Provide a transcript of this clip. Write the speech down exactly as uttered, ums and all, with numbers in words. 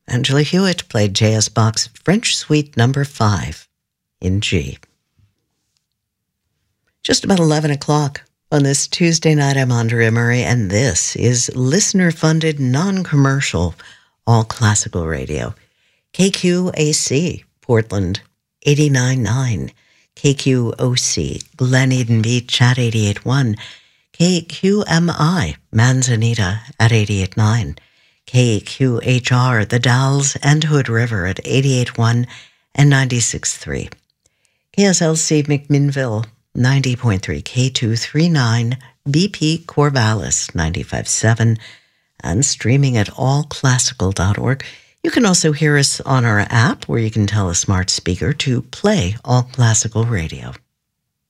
Angela Hewitt played J S. Bach's French Suite number five in G. Just about eleven o'clock on this Tuesday night, I'm Andrea Murray, and this is listener-funded, non-commercial, all-classical radio. K Q A C, Portland, eighty-nine point nine. K Q O C, Glen Eden Beach at eighty-eight point one. K Q M I, Manzanita at eighty-eight point nine. K Q H R, The Dalles and Hood River at eighty-eight point one and ninety-six point three. K S L C McMinnville, ninety point three. K two thirty-nine, B P Corvallis, ninety-five point seven, and streaming at all classical dot org. You can also hear us on our app, where you can tell a smart speaker to play All Classical Radio.